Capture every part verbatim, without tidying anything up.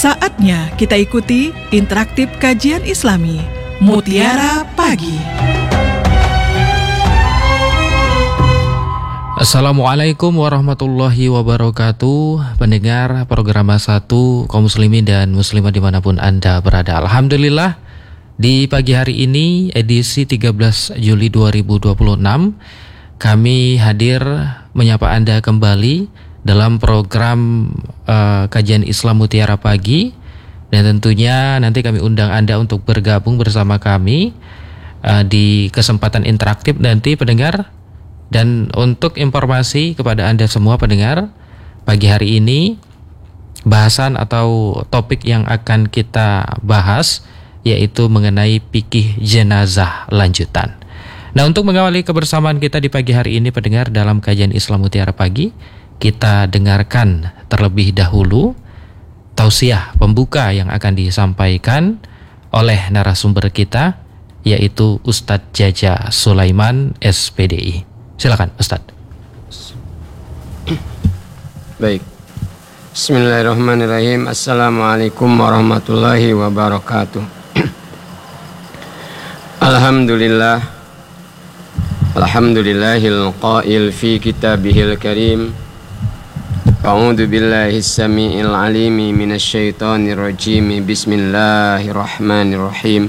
Saatnya kita ikuti interaktif kajian Islami Mutiara Pagi. Assalamualaikum warahmatullahi wabarakatuh. Pendengar program satu kaum muslimin dan muslimah dimanapun Anda berada, alhamdulillah di pagi hari ini edisi tiga belas Juli dua ribu dua puluh enam kami hadir menyapa Anda kembali dalam program uh, kajian Islam Mutiara Pagi, dan tentunya nanti kami undang Anda untuk bergabung bersama kami uh, di kesempatan interaktif nanti pendengar. Dan untuk informasi kepada Anda semua pendengar, pagi hari ini bahasan atau topik yang akan kita bahas yaitu mengenai fikih jenazah lanjutan. Nah, untuk mengawali kebersamaan kita di pagi hari ini pendengar dalam kajian Islam Mutiara Pagi, kita dengarkan terlebih dahulu tausiah pembuka yang akan disampaikan oleh narasumber kita yaitu Ustadz Jaja Sulaiman S P D I. Silakan Ustadz. Baik. Bismillahirrahmanirrahim. Assalamualaikum warahmatullahi wabarakatuh. Alhamdulillah. Alhamdulillahil qail fi kitabihil karim. A'udzu billahi as-sami'il 'alimi minasy syaithanir rajim. Bismillahirrahmanirrahim.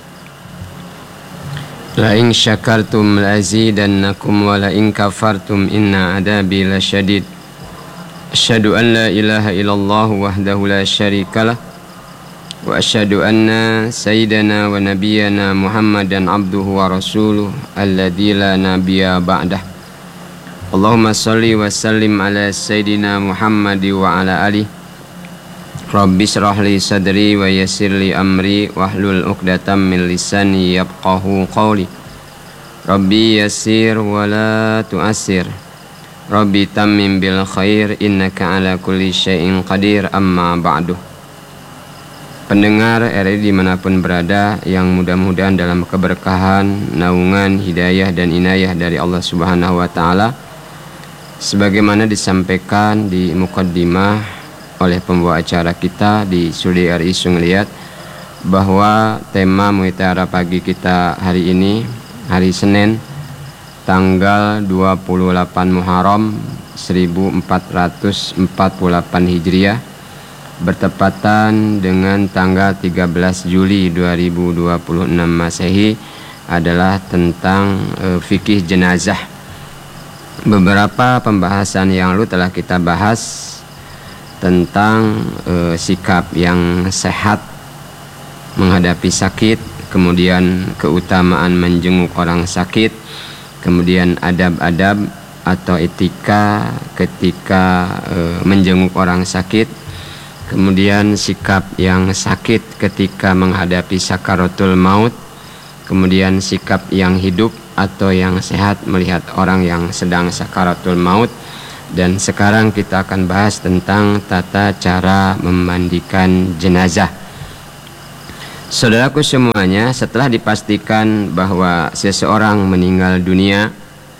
La in syakartum la azidannakum wa la in kafartum inna 'adabi lasyadid. Asyhadu an la ilaha illallah wahdahu la syarikalah wa asyhadu anna sayyidana wa nabiyyana Muhammadan abduhu wa rasuluh alladzi la nabiyya ba'dah. Allahumma salli wa sallim ala sayyidina Muhammad wa ala alihi. Rabbi shrah li sadri wa yassir li amri wahlul 'uqdatam min lisani yafqahu qawli. Rabbi yassir wa la tu'assir. Rabbi tammim bil khair innaka ala kulli syai'in qadir, amma ba'du. Pendengar R R I dimanapun berada, yang mudah-mudahan dalam keberkahan, naungan, hidayah dan inayah dari Allah Subhanahu wa Ta'ala, sebagaimana disampaikan di mukaddimah oleh pembawa acara kita di Studio R I Sungliat, bahwa tema Mutiara Pagi kita hari ini, hari Senin, tanggal dua puluh delapan Muharram seribu empat ratus empat puluh delapan Hijriah, bertepatan dengan tanggal tiga belas Juli dua ribu dua puluh enam Masehi, adalah tentang e, fikih jenazah. Beberapa pembahasan yang lalu telah kita bahas tentang e, sikap yang sehat menghadapi sakit, kemudian keutamaan menjenguk orang sakit, kemudian adab-adab atau etika ketika e, menjenguk orang sakit, kemudian sikap yang sakit ketika menghadapi sakaratul maut, kemudian sikap yang hidup atau yang sehat melihat orang yang sedang sakaratul maut. Dan sekarang kita akan bahas tentang tata cara memandikan jenazah. Saudaraku semuanya, setelah dipastikan bahwa seseorang meninggal dunia,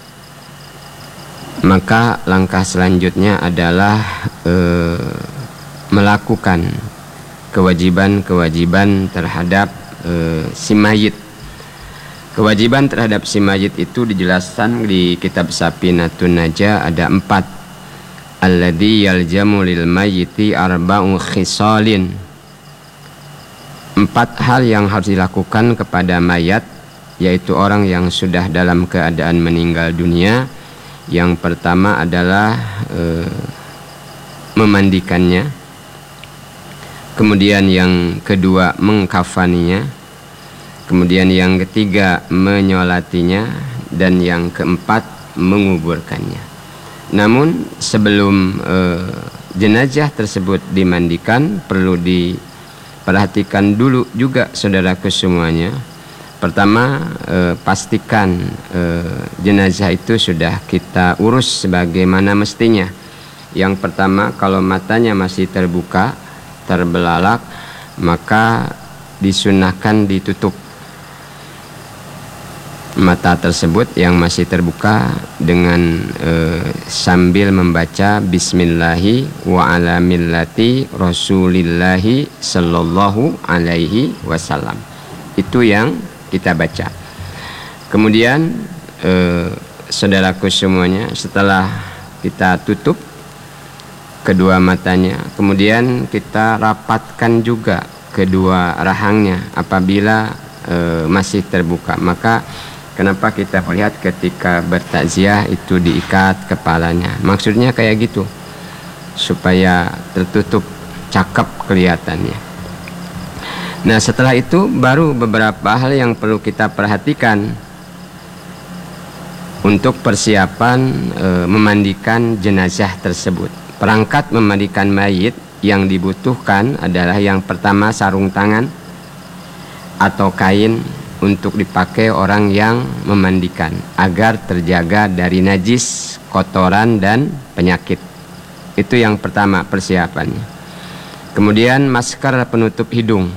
maka langkah selanjutnya adalah eh, melakukan kewajiban-kewajiban terhadap e, si mayit. Kewajiban terhadap si mayit itu dijelaskan di kitab Safinatun Najah, ada empat. Alladzi yaljamu lil mayyiti arba'u khisalin. Empat hal yang harus dilakukan kepada mayat, yaitu orang yang sudah dalam keadaan meninggal dunia. Yang pertama adalah e, memandikannya. Kemudian yang kedua mengkafaninya. Kemudian yang ketiga menyolatinya. Dan yang keempat menguburkannya. Namun sebelum e, jenazah tersebut dimandikan, perlu diperhatikan dulu juga saudaraku semuanya. Pertama, e, pastikan e, jenazah itu sudah kita urus sebagaimana mestinya. Yang pertama, kalau matanya masih terbuka, terbelalak, maka disunahkan ditutup. mata tersebut yang masih terbuka dengan eh, sambil membaca Bismillahi wa ala millati Rasulillahi sallallahu alaihi wasallam. Itu yang kita baca. Kemudian eh, saudaraku semuanya, setelah kita tutup kedua matanya, kemudian kita rapatkan juga kedua rahangnya apabila e, masih terbuka. Maka kenapa kita melihat ketika bertakziah itu diikat kepalanya, maksudnya kayak gitu supaya tertutup cakep kelihatannya. Nah, setelah itu baru beberapa hal yang perlu kita perhatikan untuk persiapan e, memandikan jenazah tersebut. Perangkat memandikan mayit yang dibutuhkan adalah yang pertama sarung tangan atau kain untuk dipakai orang yang memandikan agar terjaga dari najis, kotoran dan penyakit. Itu yang pertama persiapannya. Kemudian masker penutup hidung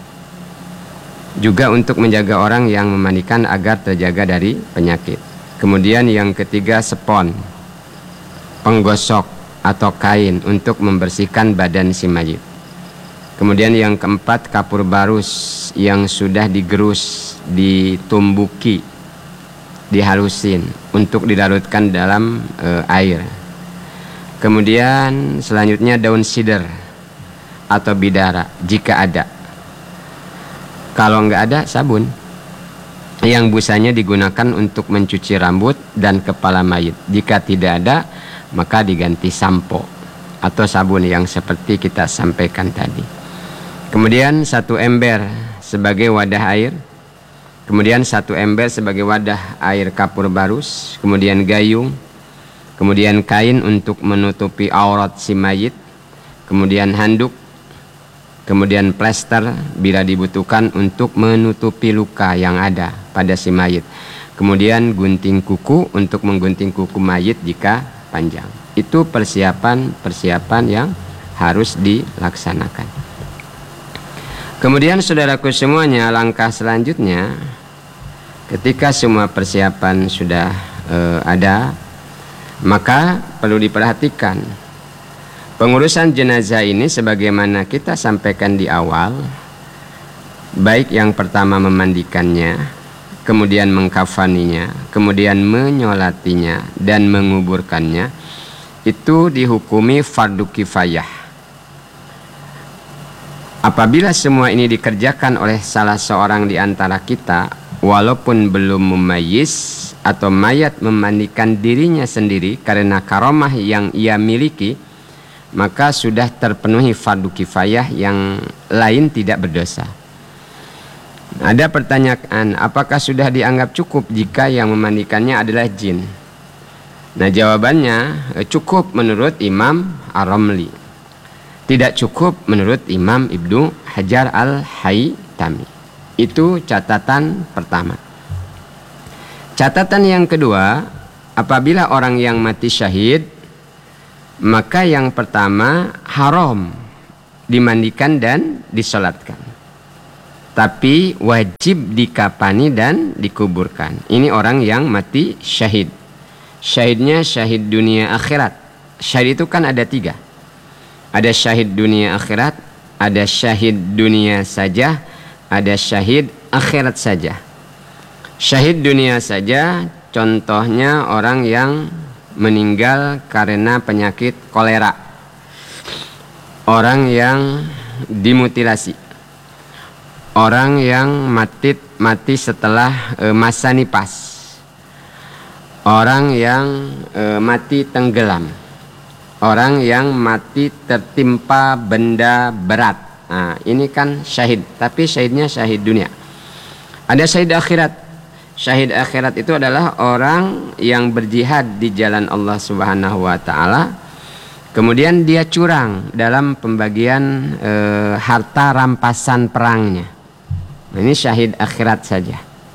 juga untuk menjaga orang yang memandikan agar terjaga dari penyakit. Kemudian yang ketiga spons penggosok atau kain untuk membersihkan badan si mayit. Kemudian yang keempat kapur barus yang sudah digerus, ditumbuki, dihalusin untuk dilarutkan dalam e, air. Kemudian selanjutnya daun sidr atau bidara jika ada. Kalau nggak ada, sabun yang busanya digunakan untuk mencuci rambut dan kepala mayit. Jika tidak ada, maka diganti sampo atau sabun yang seperti kita sampaikan tadi. Kemudian satu ember sebagai wadah air, kemudian satu ember sebagai wadah air kapur barus, kemudian gayung, kemudian kain untuk menutupi aurat si mayit, kemudian handuk, kemudian plester bila dibutuhkan untuk menutupi luka yang ada pada si mayit, kemudian gunting kuku untuk menggunting kuku mayit jika panjang. Itu persiapan-persiapan yang harus dilaksanakan. Kemudian saudaraku semuanya, langkah selanjutnya ketika semua persiapan sudah e, ada, maka perlu diperhatikan pengurusan jenazah ini sebagaimana kita sampaikan di awal, baik yang pertama memandikannya, kemudian mengkafaninya, kemudian menyolatinya dan menguburkannya, itu dihukumi fardu kifayah. Apabila semua ini dikerjakan oleh salah seorang di antara kita, walaupun belum memayyiz atau mayat memandikan dirinya sendiri karena karomah yang ia miliki, maka sudah terpenuhi fardu kifayah, yang lain tidak berdosa. Ada pertanyaan, apakah sudah dianggap cukup jika yang memandikannya adalah jin? Nah, jawabannya cukup menurut Imam Ar-Ramli. Tidak cukup menurut Imam Ibnu Hajar Al-Haytami. Itu catatan pertama. Catatan yang kedua, apabila orang yang mati syahid, maka yang pertama haram dimandikan dan disolatkan, tapi wajib dikafani dan dikuburkan. Ini orang yang mati syahid. Syahidnya syahid dunia akhirat. Syahid itu kan ada tiga. Ada syahid dunia akhirat, ada syahid dunia saja, ada syahid akhirat saja. Syahid dunia saja contohnya orang yang meninggal karena penyakit kolera, orang yang dimutilasi, orang yang mati mati setelah e, masa nifas, orang yang e, mati tenggelam, orang yang mati tertimpa benda berat. Nah, ini kan syahid, tapi syahidnya syahid dunia. Ada syahid akhirat. Syahid akhirat itu adalah orang yang berjihad di jalan Allah Subhanahu wa taala, kemudian dia curang dalam pembagian e, harta rampasan perangnya. Nah, ini syahid akhirat saja.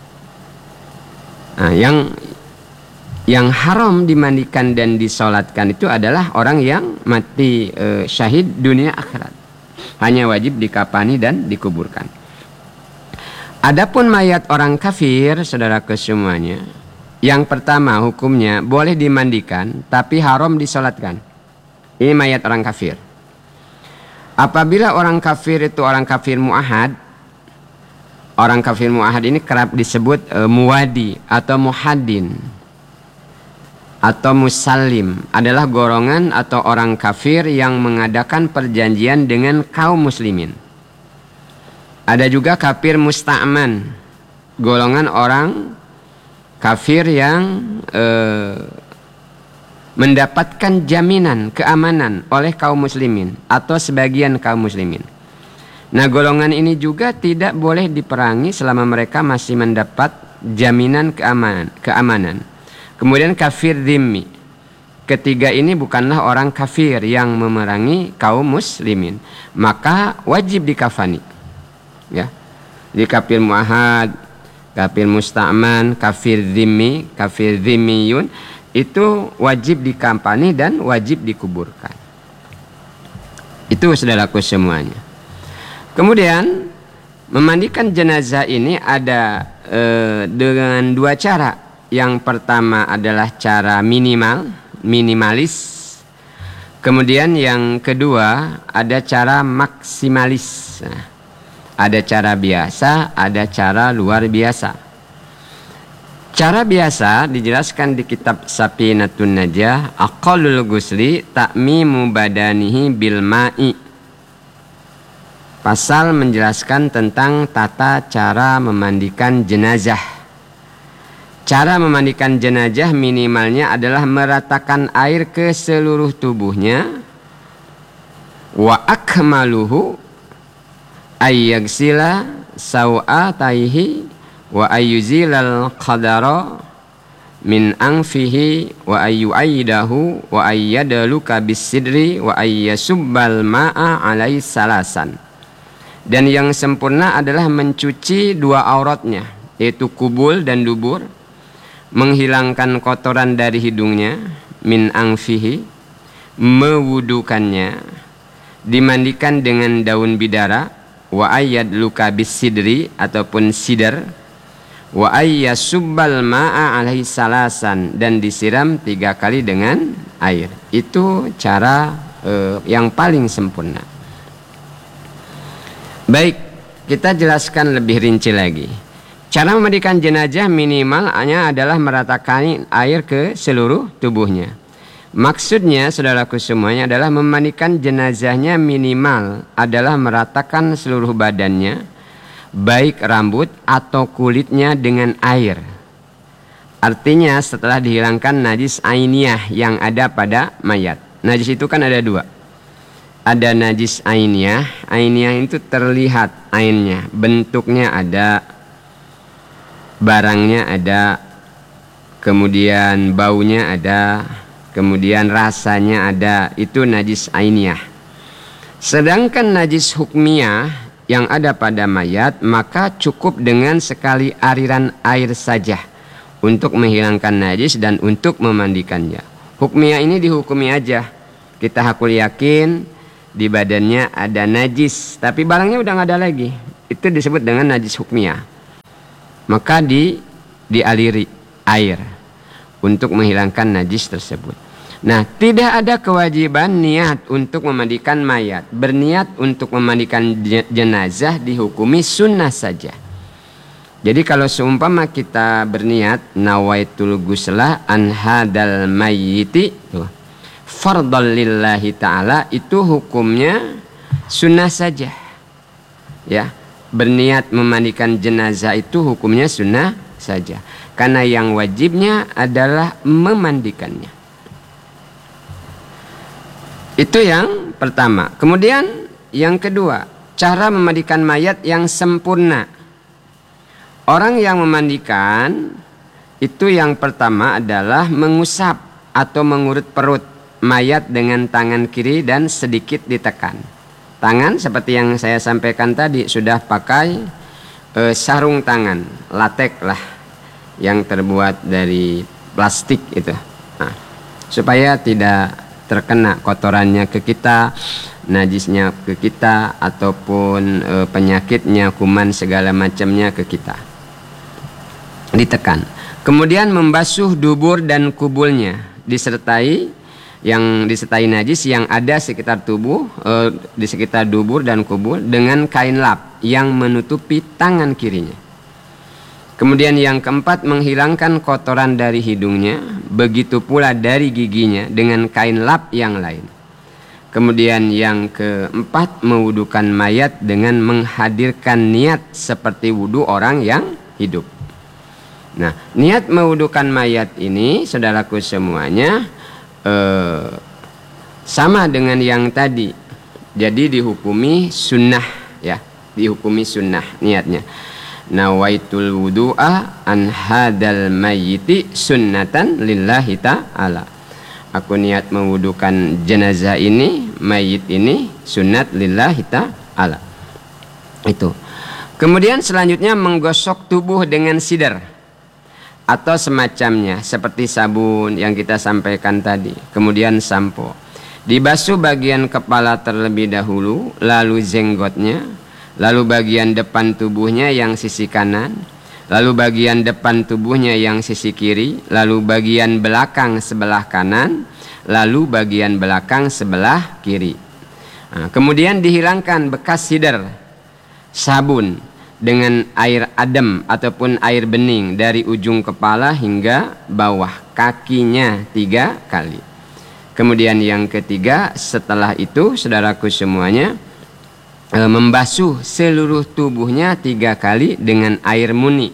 Nah, yang yang haram dimandikan dan disolatkan itu adalah orang yang mati e, syahid dunia akhirat. Hanya wajib dikafani dan dikuburkan. Adapun mayat orang kafir, saudaraku semuanya, yang pertama hukumnya boleh dimandikan tapi haram disolatkan. Ini mayat orang kafir. Apabila orang kafir itu orang kafir mu'ahad, orang kafir mu'ahad ini kerap disebut e, muwadi atau muhaddin atau musallim, adalah golongan atau orang kafir yang mengadakan perjanjian dengan kaum muslimin. Ada juga kafir musta'man, golongan orang kafir yang eh, mendapatkan jaminan keamanan oleh kaum muslimin atau sebagian kaum muslimin. Nah, golongan ini juga tidak boleh diperangi selama mereka masih mendapat jaminan keamanan. keamanan. Kemudian kafir dhimmi. Ketiga ini bukanlah orang kafir yang memerangi kaum muslimin, maka wajib dikafani. Ya, di kafir muahad, kafir musta'man, kafir dhimmi, kafir dhimmiyun itu wajib dikampani dan wajib dikuburkan. Itu saudaraku semuanya. Kemudian memandikan jenazah ini ada eh, dengan dua cara. Yang pertama adalah cara minimal, minimalis. Kemudian yang kedua ada cara maksimalis. Nah, ada cara biasa, ada cara luar biasa. Cara biasa dijelaskan di kitab Safinatun Najah, aqallul ghusli ta'mimu badanihi bil ma'i. Pasal menjelaskan tentang tata cara memandikan jenazah. Cara memandikan jenazah minimalnya adalah meratakan air ke seluruh tubuhnya. Wa akmaluhu ayyagsila sawataihi wa ayyuzilal qadara min anfihi wa ayyuaidahu wa ayyadaluka bisidri wa ayyasubbal ma'a alai salasan. Dan yang sempurna adalah mencuci dua auratnya, yaitu kubul dan dubur, menghilangkan kotoran dari hidungnya, min anfihi, mewudukannya, dimandikan dengan daun bidara, wa ayyad luka bisidri ataupun sidar, wa ayyasubbal ma'a alaihi salasan, dan disiram tiga kali dengan air. Itu cara eh, yang paling sempurna. Baik, kita jelaskan lebih rinci lagi. Cara memandikan jenazah minimal hanya adalah meratakan air ke seluruh tubuhnya. Maksudnya, saudaraku semuanya, adalah memandikan jenazahnya minimal adalah meratakan seluruh badannya, baik rambut atau kulitnya dengan air. Artinya setelah dihilangkan najis ainiyah yang ada pada mayat. Najis itu kan ada dua. Ada najis ainiyah. Ainiyah itu terlihat ainnya, bentuknya ada, barangnya ada, kemudian baunya ada, kemudian rasanya ada. Itu najis ainiyah. Sedangkan najis hukmiyah yang ada pada mayat, maka cukup dengan sekali aliran air saja untuk menghilangkan najis dan untuk memandikannya. Hukmiyah ini dihukumi aja. Kita hakul yakin di badannya ada najis, tapi barangnya udah nggak ada lagi. Itu disebut dengan najis hukmiyah. Maka di dialiri air untuk menghilangkan najis tersebut. Nah, tidak ada kewajiban niat untuk memandikan mayat. Berniat untuk memandikan jenazah dihukumi sunnah saja. Jadi kalau seumpama kita berniat nawaitul guslah an hadal mayyiti fardhal lillahi ta'ala, itu hukumnya sunnah saja. Ya, berniat memandikan jenazah itu hukumnya sunnah saja. Karena yang wajibnya adalah memandikannya. Itu yang pertama. Kemudian yang kedua, cara memandikan mayat yang sempurna. Orang yang memandikan itu yang pertama adalah mengusap atau mengurut perut mayat dengan tangan kiri dan sedikit ditekan. Tangan seperti yang saya sampaikan tadi sudah pakai eh, sarung tangan, latek lah, yang terbuat dari plastik itu. Nah, supaya tidak terkena kotorannya ke kita, najisnya ke kita, ataupun e, penyakitnya, kuman segala macamnya ke kita. Ditekan. Kemudian membasuh dubur dan kubulnya, disertai yang disertai najis yang ada sekitar tubuh, e, di sekitar dubur dan kubul dengan kain lap yang menutupi tangan kirinya. Kemudian yang keempat, menghilangkan kotoran dari hidungnya, begitu pula dari giginya dengan kain lap yang lain. Kemudian yang keempat, mewudukan mayat dengan menghadirkan niat seperti wudu orang yang hidup. Nah, niat mewudukan mayat ini, saudaraku semuanya, eh, sama dengan yang tadi. Jadi dihukumi sunnah, ya, dihukumi sunnah niatnya. Nawaitul wudu'a an hadal mayyiti sunnatan lillahi ta'ala. Aku niat mewudukan jenazah ini, mayit ini, sunnat lillahi ta'ala. Itu. Kemudian selanjutnya menggosok tubuh dengan sidar atau semacamnya, seperti sabun yang kita sampaikan tadi. Kemudian sampo. Dibasuh bagian kepala terlebih dahulu, lalu jenggotnya, lalu bagian depan tubuhnya yang sisi kanan, lalu bagian depan tubuhnya yang sisi kiri, lalu bagian belakang sebelah kanan, lalu bagian belakang sebelah kiri. Nah, kemudian dihilangkan bekas sidar, sabun dengan air adem ataupun air bening dari ujung kepala hingga bawah kakinya tiga kali. Kemudian yang ketiga, setelah itu saudaraku semuanya, E, membasuh seluruh tubuhnya tiga kali dengan air muni,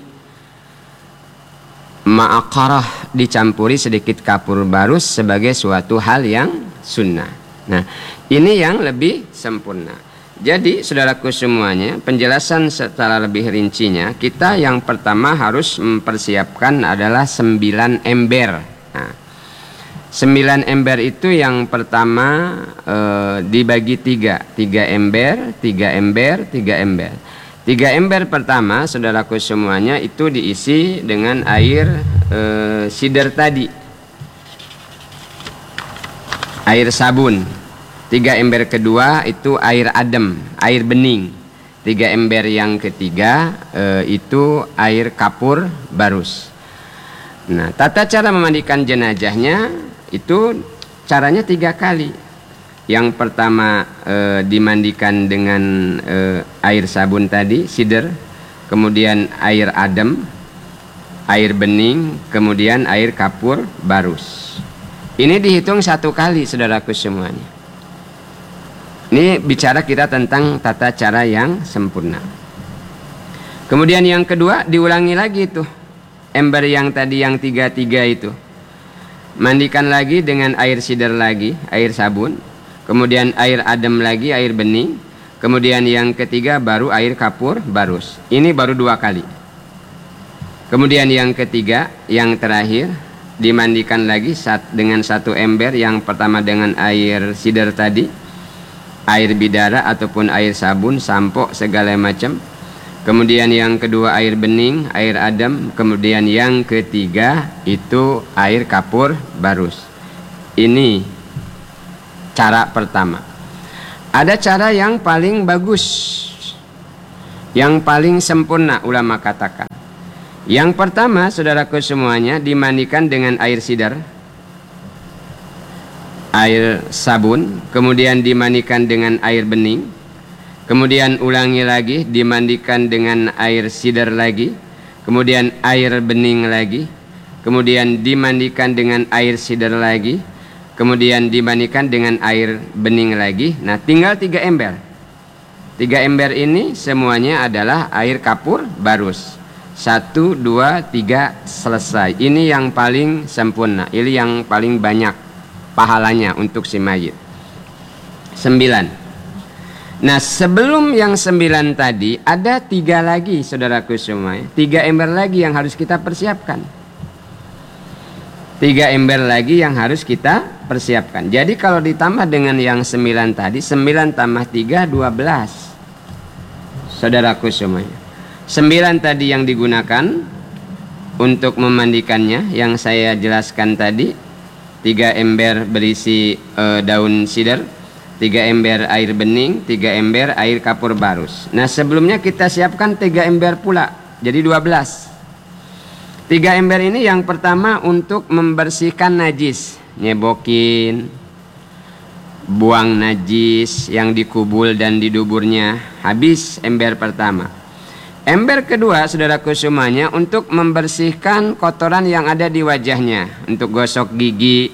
ma'aqarah, dicampuri sedikit kapur barus sebagai suatu hal yang sunnah. Nah, ini yang lebih sempurna. Jadi saudaraku semuanya, penjelasan secara lebih rincinya, kita yang pertama harus mempersiapkan adalah sembilan ember. Nah, Sembilan ember itu yang pertama e, dibagi tiga, tiga ember, tiga ember, tiga ember. Tiga ember pertama, saudaraku semuanya, itu diisi dengan air e, sidar tadi, air sabun. Tiga ember kedua itu air adem, air bening. Tiga ember yang ketiga e, itu air kapur barus. Nah, tata cara memandikan jenazahnya itu caranya tiga kali. Yang pertama e, dimandikan dengan e, air sabun tadi, sidar, kemudian air adem, air bening, kemudian air kapur barus. Ini dihitung satu kali, saudaraku semuanya. Ini bicara kita tentang tata cara yang sempurna. Kemudian yang kedua, diulangi lagi tuh ember yang tadi yang tiga-tiga itu. Mandikan lagi dengan air sidar lagi, air sabun, kemudian air adem lagi, air bening, kemudian yang ketiga baru air kapur barus. Ini baru dua kali. Kemudian yang ketiga, yang terakhir, dimandikan lagi sat, dengan satu ember. Yang pertama dengan air sidar tadi, air bidara ataupun air sabun, sampo segala macam. Kemudian yang kedua air bening, air adem. Kemudian yang ketiga itu air kapur barus. Ini cara pertama. Ada cara yang paling bagus, yang paling sempurna, ulama katakan. Yang pertama, saudaraku semuanya, dimandikan dengan air sidar, air sabun, kemudian dimandikan dengan air bening, kemudian ulangi lagi, dimandikan dengan air sidar lagi, kemudian air bening lagi, kemudian dimandikan dengan air sidar lagi, kemudian dimandikan dengan air bening lagi. Nah, tinggal tiga ember. Tiga ember ini semuanya adalah air kapur barus. Satu, dua, tiga, selesai. Ini yang paling sempurna. Ini yang paling banyak pahalanya untuk si mayit. Sembilan. Nah, sebelum yang sembilan tadi ada tiga lagi, saudaraku semua, tiga ember lagi yang harus kita persiapkan. Tiga ember lagi yang harus kita persiapkan. Jadi kalau ditambah dengan yang sembilan tadi, sembilan tambah tiga, dua belas. Saudaraku semuanya, sembilan tadi yang digunakan untuk memandikannya, yang saya jelaskan tadi, tiga ember berisi e, daun sidar, tiga ember air bening, tiga ember air kapur barus. Nah sebelumnya kita siapkan tiga ember pula, jadi dua belas. Tiga ember ini yang pertama untuk membersihkan najis, nyebokin, buang najis yang dikubul dan diduburnya, habis ember pertama. Ember kedua, saudaraku semuanya, untuk membersihkan kotoran yang ada di wajahnya, untuk gosok gigi,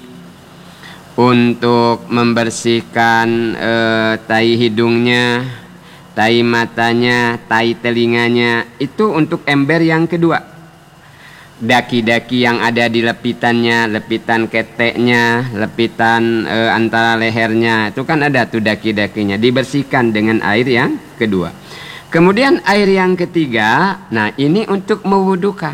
untuk membersihkan e, tai hidungnya, tai matanya, tai telinganya, itu untuk ember yang kedua. Daki-daki yang ada di lepitannya, lepitan keteknya, lepitan e, antara lehernya, itu kan ada tuh daki-dakinya, dibersihkan dengan air yang kedua. Kemudian air yang ketiga, nah ini untuk mewudukan.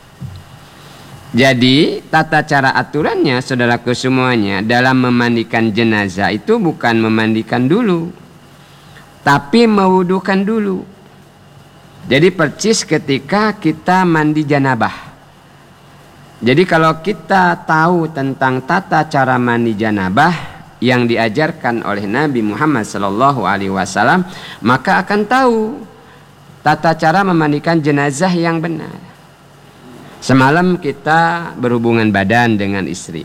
Jadi tata cara aturannya, saudaraku semuanya, dalam memandikan jenazah itu bukan memandikan dulu, tapi mewudukan dulu. Jadi percis ketika kita mandi janabah. Jadi kalau kita tahu tentang tata cara mandi janabah yang diajarkan oleh Nabi Muhammad shallallahu alaihi wasallam, maka akan tahu tata cara memandikan jenazah yang benar. Semalam kita berhubungan badan dengan istri,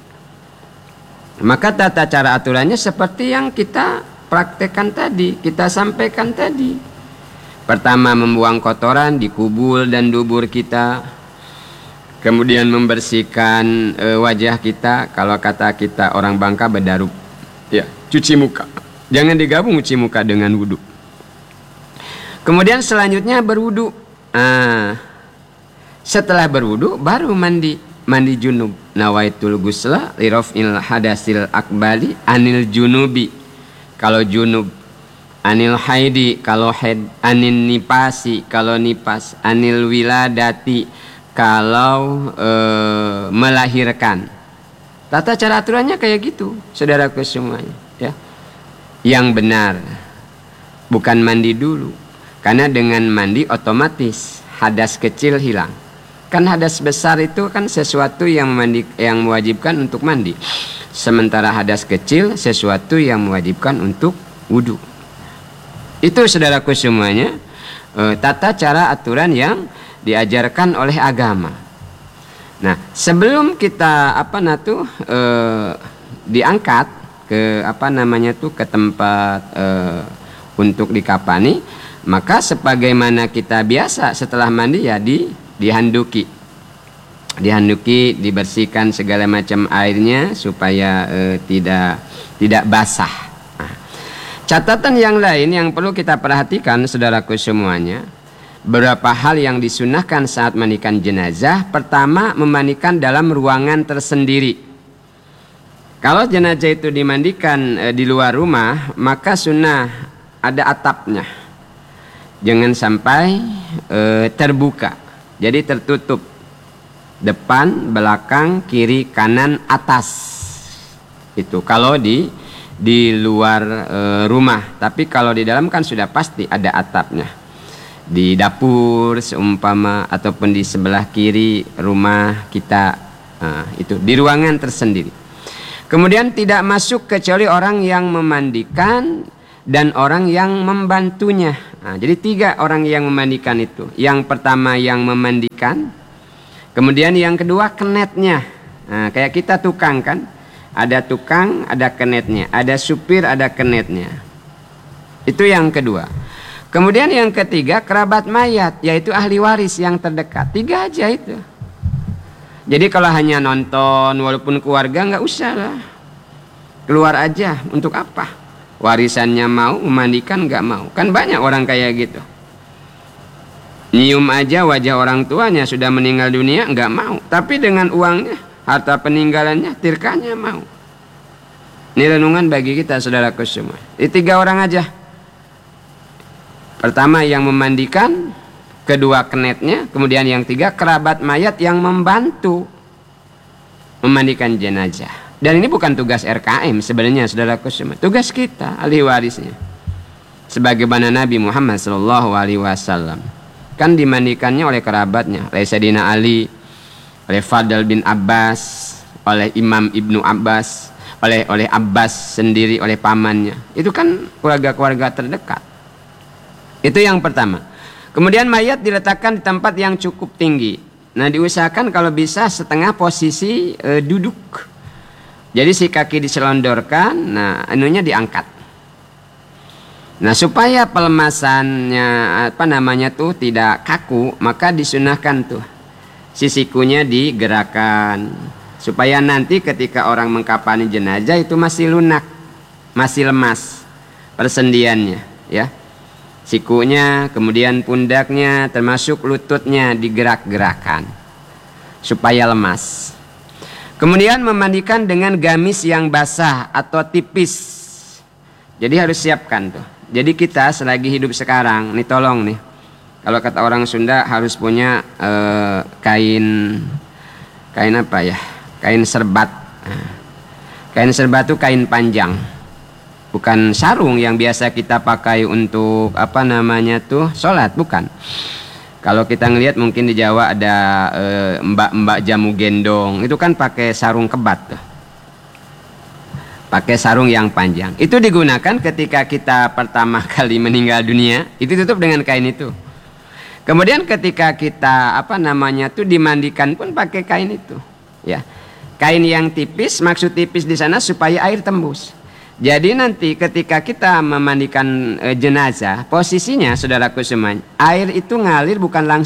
maka tata cara aturannya seperti yang kita praktekkan tadi, kita sampaikan tadi. Pertama membuang kotoran di kubul dan dubur kita, kemudian membersihkan e, wajah kita, kalau kata kita orang Bangka bedaruk. Ya, cuci muka. Jangan digabung cuci muka dengan wudhu. Kemudian selanjutnya berwudhu. Nah, setelah berwudhu baru mandi, mandi junub. Nawaitul gusla liraf'il hadasil akbali anil junubi. Kalau junub, anil haidi kalau haid, anil nipasi kalau nipas, anil wiladati kalau eh, melahirkan. Tata cara aturannya kayak gitu, saudaraku semuanya, ya. Yang benar bukan mandi dulu, karena dengan mandi otomatis hadas kecil hilang. Kan hadas besar itu kan sesuatu yang mandi, yang mewajibkan untuk mandi, sementara hadas kecil sesuatu yang mewajibkan untuk wudhu. Itu saudaraku semuanya, eh, tata cara aturan yang diajarkan oleh agama. Nah, sebelum kita apa nah tuh e, diangkat ke apa namanya tuh ke tempat e, untuk dikapani, maka sebagaimana kita biasa setelah mandi ya di dihanduki. Dihanduki, dibersihkan segala macam airnya supaya e, tidak tidak basah. Nah, catatan yang lain yang perlu kita perhatikan, saudaraku semuanya, beberapa hal yang disunahkan saat mandikan jenazah. Pertama, memandikan dalam ruangan tersendiri. Kalau jenazah itu dimandikan e, di luar rumah, maka sunnah ada atapnya. Jangan sampai e, terbuka. Jadi tertutup. Depan, belakang, kiri, kanan, atas. Itu kalau di di luar e, rumah. Tapi kalau di dalam kan sudah pasti ada atapnya. Di dapur seumpama ataupun di sebelah kiri rumah kita, nah, itu di ruangan tersendiri. Kemudian tidak masuk kecuali orang yang memandikan dan orang yang membantunya. Nah, jadi tiga orang yang memandikan itu. Yang pertama yang memandikan, kemudian yang kedua kenetnya. Nah, kayak kita tukang kan, ada tukang, ada kenetnya, ada supir, ada kenetnya. Itu yang kedua. Kemudian yang ketiga kerabat mayat, yaitu ahli waris yang terdekat. Tiga aja itu. Jadi kalau hanya nonton walaupun keluarga nggak usah lah, keluar aja. Untuk apa? Warisannya mau, memandikan nggak mau. Kan banyak orang kayak gitu. Nyium aja wajah orang tuanya sudah meninggal dunia nggak mau. Tapi dengan uangnya, harta peninggalannya, tirkanya mau. Ini renungan bagi kita, saudaraku semua. Ini tiga orang aja. Pertama yang memandikan, kedua kenetnya, kemudian yang tiga kerabat mayat yang membantu memandikan jenazah. Dan ini bukan tugas R K M sebenarnya, saudaraku semua. Tugas kita, ahli warisnya. Sebagaimana Nabi Muhammad shallallahu alaihi wasallam kan dimandikannya oleh kerabatnya, oleh Sayyidina Ali, oleh Fadl bin Abbas, oleh Imam Ibnu Abbas, oleh oleh Abbas sendiri, oleh pamannya. Itu kan keluarga-keluarga terdekat. Itu yang pertama. Kemudian mayat diletakkan di tempat yang cukup tinggi. Nah, diusahakan kalau bisa setengah posisi e, duduk. Jadi si kaki diselondorkan, nah anunya diangkat. Nah, supaya pelemasannya apa namanya tuh tidak kaku, maka disunahkan tuh si sikunya digerakkan supaya nanti ketika orang mengkafani jenazah itu masih lunak, masih lemas persendiannya, ya. Sikunya, kemudian pundaknya, termasuk lututnya digerak-gerakan supaya lemas. Kemudian memandikan dengan gamis yang basah atau tipis. Jadi harus siapkan tuh. Jadi kita selagi hidup sekarang, nih tolong nih, kalau kata orang Sunda harus punya eh, kain, kain apa ya? Kain serbat. Kain serbat itu kain panjang, bukan sarung yang biasa kita pakai untuk apa namanya tuh sholat, bukan. Kalau kita ngelihat mungkin di Jawa ada eh, mbak-mbak jamu gendong, itu kan pakai sarung kebat tuh, pakai sarung yang panjang. Itu digunakan ketika kita pertama kali meninggal dunia, itu tutup dengan kain itu. Kemudian ketika kita apa namanya tuh dimandikan pun pakai kain itu, ya. Kain yang tipis, maksud tipis di sana supaya air tembus. Jadi nanti ketika kita memandikan e, jenazah, posisinya saudaraku semuanya, air itu ngalir bukan langsung